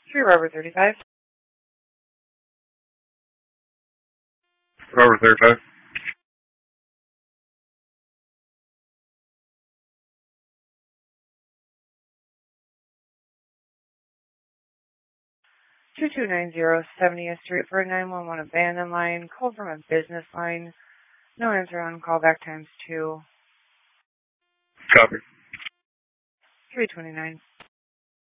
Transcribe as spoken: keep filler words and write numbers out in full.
Three Robert thirty-five. Robert thirty-five. two two nine zero seventieth Street for a nine one one abandoned line. Call from a business line. No answer on callback times two. Copy. three twenty-nine.